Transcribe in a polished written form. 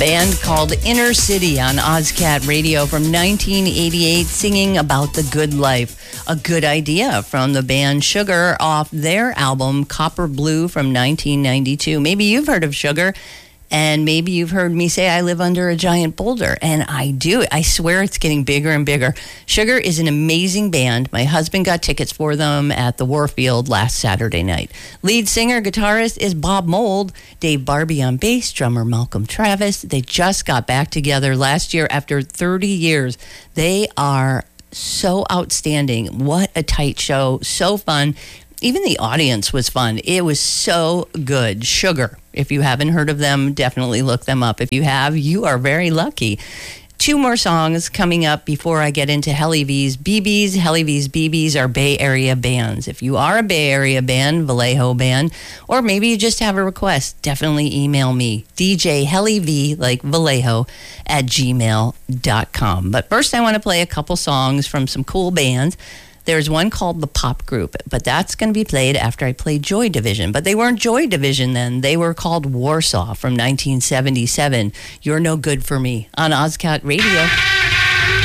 Band called Inner City on Ozcat Radio from 1988, singing about the good life. A good idea from the band Sugar off their album Copper Blue from 1992. Maybe you've heard of Sugar, and maybe you've heard me say I live under a giant boulder, and I do. I swear it's getting bigger and bigger. Sugar is an amazing band. My husband got tickets for them at the Warfield last Saturday night. Lead singer, guitarist is Bob Mould, Dave Barbie on bass, drummer Malcolm Travis. They just got back together last year after 30 years. They are so outstanding. What a tight show. So fun. Even the audience was fun. It was so good. Sugar. If you haven't heard of them, definitely look them up. If you have, you are very lucky. 2 more songs coming up before I get into Helly V's BBs. Helly V's BBs are Bay Area bands. If you are a Bay Area band, Vallejo band, or maybe you just have a request, definitely email me, DJ Helly V, like Vallejo, at gmail.com. But first I want to play a couple songs from some cool bands. There's one called The Pop Group, but that's going to be played after I play Joy Division. But they weren't Joy Division then. They were called Warsaw from 1977. You're No Good for Me on Ozcat Radio.